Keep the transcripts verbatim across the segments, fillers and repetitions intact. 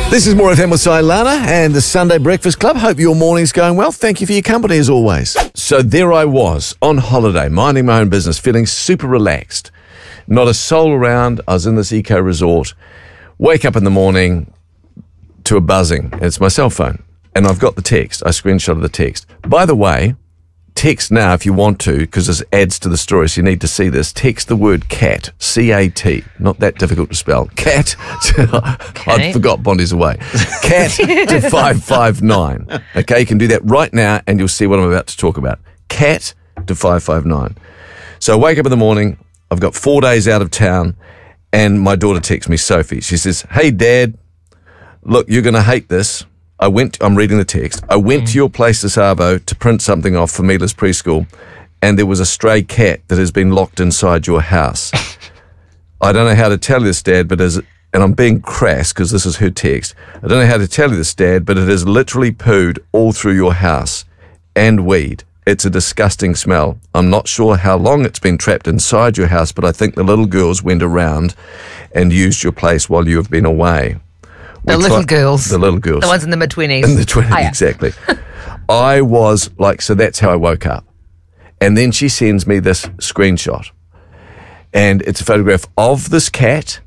This is More F M with Lana and the Sunday Breakfast Club. Hope your morning's going well. Thank you for your company as always. So there I was on holiday, minding my own business, feeling super relaxed. Not a soul around. I was in this eco resort. Wake up in the morning to a buzzing. It's my cell phone. And I've got the text. I screenshotted the text. By the way, text now if you want to, because this adds to the story, so you need to see this. Text the word cat, C A T. Not that difficult to spell. Cat. Okay. I forgot Bondi's away. Cat to five five nine. Okay, you can do that right now and you'll see what I'm about to talk about. Cat to five five nine. So I wake up in the morning. I've got four days out of town and my daughter texts me, Sophie. She says, hey, Dad, look, you're going to hate this. I went, I'm reading the text. I went mm. to your place this arvo to print something off for Mila's preschool, and there was a stray cat that has been locked inside your house. I don't know how to tell you this, Dad, but as, and I'm being crass because this is her text. I don't know how to tell you this, Dad, but it has literally pooed all through your house and weed. It's a disgusting smell. I'm not sure how long it's been trapped inside your house, but I think the little girls went around and used your place while you have been away. The We little tri- girls. The little girls. The ones in the mid-twenties. In the twenties, Oh, yeah. exactly. I was like, so that's how I woke up. And then she sends me this screenshot. And it's a photograph of this cat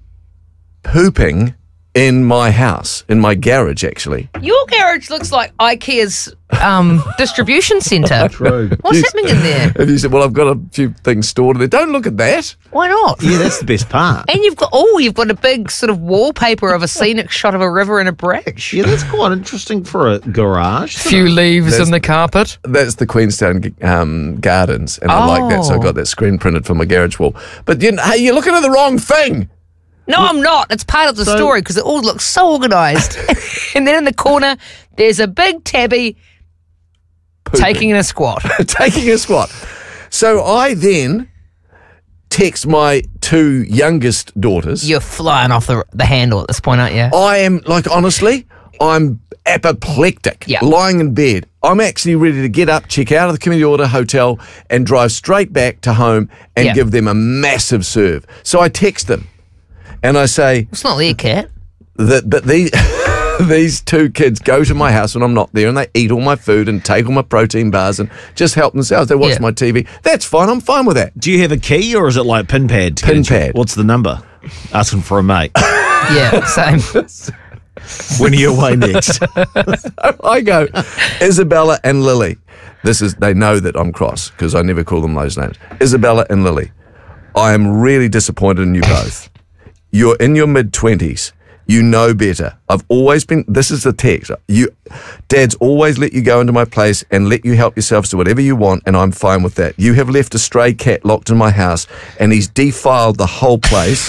pooping in my house, in my garage, actually. Your garage looks like IKEA's um, distribution centre. True. What's happening in there? And you said, well, I've got a few things stored in there. Don't look at that. Why not? Yeah, that's the best part. And you've got, oh, you've got a big sort of wallpaper of a scenic shot of a river and a bridge. Yeah, that's quite interesting for a garage. Few leaves That's- in the carpet. That's the Queenstown um, Gardens. And I like that, so I Oh. got that screen printed for my garage wall. But you, hey, you're looking at the wrong thing. No, I'm not. It's part of the So- story because it all looks so organised. And then in the corner, there's a big tabby Pooping. taking a squat. taking a squat. So I then text my two youngest daughters. You're flying off the, the handle at this point, aren't you? I am, like, honestly, I'm apoplectic, Yeah. lying in bed. I'm actually ready to get up, check out of the community order hotel and drive straight back to home and Yeah. give them a massive serve. So I text them and I say It's not their cat. that, that these, these two kids go to my house when I'm not there and they eat all my food and take all my protein bars and just help themselves. They watch Yeah. my T V. That's fine. I'm fine with that. Do you have a key or is it like pin pad? to get Pin into it? pad. What's the number? Asking for a mate. Yeah, same. When are you away next? I go, Isabella and Lily. This is, they know that I'm cross because I never call them those names. Isabella and Lily, I am really disappointed in you both. You're in your mid-twenties. You know better. I've always been, this is the text. You, Dad's always let you go into my place and let you help yourselves to whatever you want, and I'm fine with that. You have left a stray cat locked in my house, and he's defiled the whole place.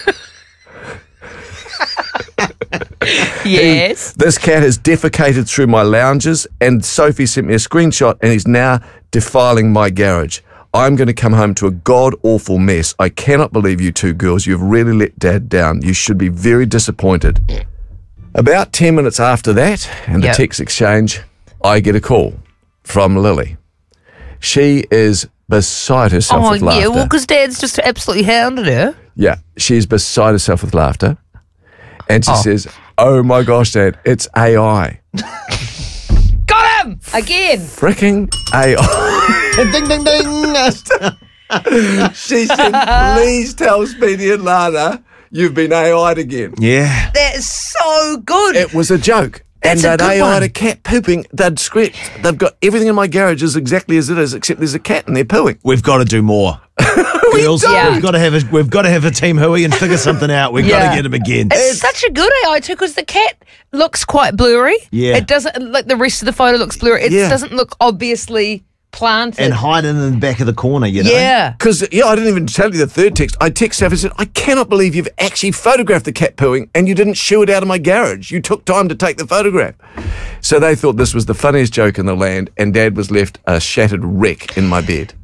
Yes. This cat has defecated through my lounges, and Sophie sent me a screenshot, and he's now defiling my garage. I'm going to come home to a god-awful mess. I cannot believe you two girls. You've really let Dad down. You should be very disappointed. About ten minutes after that, and the Yep. text exchange, I get a call from Lily. She is beside herself Oh, with laughter. yeah, well, because Dad's just absolutely hounded her. Yeah, she's beside herself with laughter. And she Oh. says, oh my gosh, Dad, it's A I. Got him! Again. Freaking A I. ding, ding, ding. She said, please tell Speedy and Lana you've been A I'd again. Yeah. That is so good. It was a joke. That's a and they'd good A I'd one. a cat pooping. They'd script. They've got everything in my garage is exactly as it is, except there's a cat and they're pooing. We've got to do more. Girls, don't. we've got to have a we've got to have a team Hui and figure something out. We've got Yeah. to get him again. It's such a good A I too because the cat looks quite blurry. Yeah. It doesn't, like the rest of the photo looks blurry. It Yeah. doesn't look obviously planted. And hiding in the back of the corner, you know. yeah. Because, yeah, I didn't even tell you the third text. I texted Saf and said, I cannot believe you've actually photographed the cat pooing and you didn't shoo it out of my garage. You took time to take the photograph. So they thought this was the funniest joke in the land, and Dad was left a shattered wreck in my bed.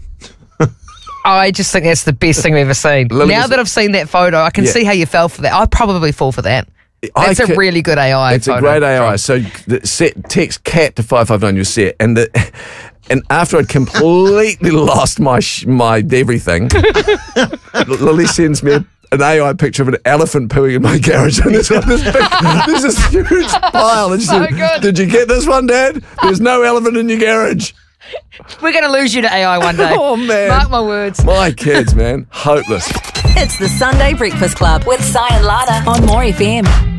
I just think that's the best thing I've ever seen. Lily now was- that I've seen that photo, I can Yeah. see how you fell for that. I'd probably fall for that. I That's a ca- really good A I. It's a photo. great A I. So the set, text cat to five five nine, you see it. And the, and after I'd completely lost my sh- my everything, Lily sends me a, an A I picture of an elephant pooing in my garage, and there's, this big, there's this huge pile. And she So said, good. "Did you get this one, Dad? There's no elephant in your garage." We're going to lose you to A I one day. Oh, man. Mark my words. My kids, man, hopeless. It's the Sunday Breakfast Club with Si and Lana on More F M.